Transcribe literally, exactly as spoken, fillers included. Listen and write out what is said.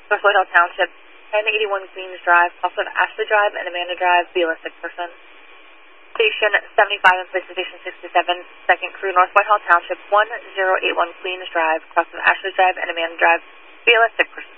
North Whitehall Township, ten eighty-one Queens Drive, off of Ashley Drive and Amanda Drive, be a sick person. Station seventy-five and police station sixty-seven, second crew, North Whitehall Township, one zero eight one Queens Drive, cross of Ashley Drive and Amanda Drive, be a sick person.